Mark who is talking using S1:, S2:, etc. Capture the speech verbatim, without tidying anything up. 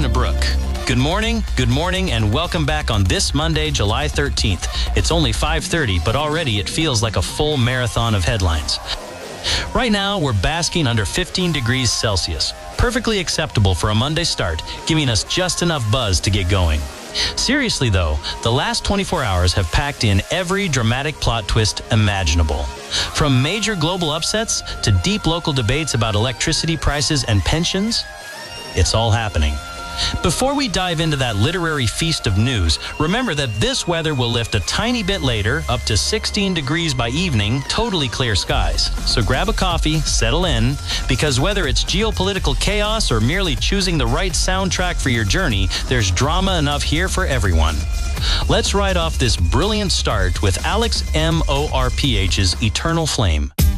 S1: Osnabrück. Good morning, good morning, and welcome back on this Monday, July thirteenth. It's only five thirty, but already it feels like a full marathon of headlines. Right now, we're basking under fifteen degrees Celsius. Perfectly acceptable for a Monday start, giving us just enough buzz to get going. Seriously though, the last twenty-four hours have packed in every dramatic plot twist imaginable. From major global upsets to deep local debates about electricity prices and pensions, it's all happening. Before we dive into that literary feast of news, remember that this weather will lift a tiny bit later, up to sixteen degrees by evening, totally clear skies. So grab a coffee, settle in, because whether it's geopolitical chaos or merely choosing the right soundtrack for your journey, there's drama enough here for everyone. Let's ride off this brilliant start with Alex M O R P H's Eternal Flame.